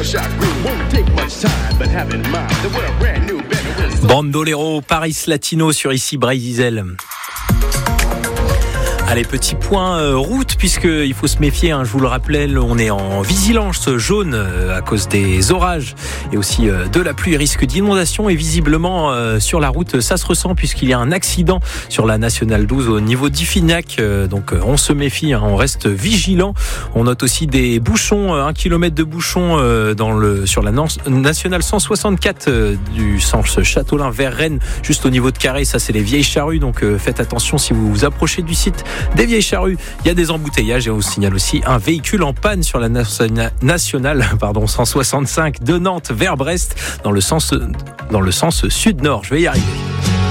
Bandolero, Paris Latino sur ici Bray Diesel. Allez, petit point route, puisqu'il faut se méfier, je vous le rappelais, on est en vigilance jaune à cause des orages et aussi de la pluie, risque d'inondation, et visiblement sur la route ça se ressent puisqu'il y a un accident sur la nationale 12 au niveau d'Iffignac, donc on se méfie, on reste vigilant. On note aussi des bouchons, 1 km de bouchons sur la nationale 164 du sens Châteaulin vers Rennes, juste au niveau de Carré, ça c'est les Vieilles Charrues, donc faites attention si vous vous approchez du site des Vieilles Charrues. Il y a des embouteillages et on signale aussi un véhicule en panne sur la nationale 165 de Nantes vers Brest dans le sens sud-nord. Je vais y arriver.